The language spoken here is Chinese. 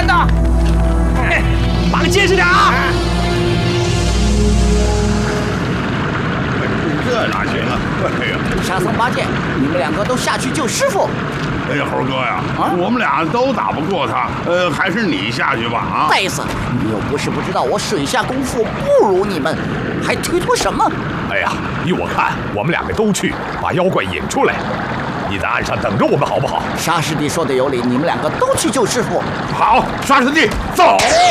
的！ 绑结实点啊！ 这哪行啊？哎呀， 沙僧、八戒，你们两个都下去救师傅。 哎呀，猴哥呀，我们俩都打不过他，还是你下去吧啊！ 呆子，你又不是不知道我水下功夫不如你们，还推脱什么？ 哎呀，依我看，我们两个都去把妖怪引出来。你在岸上等着我们好不好？ 沙师弟说的有理，你们两个都去救师傅。 好，沙师弟，走。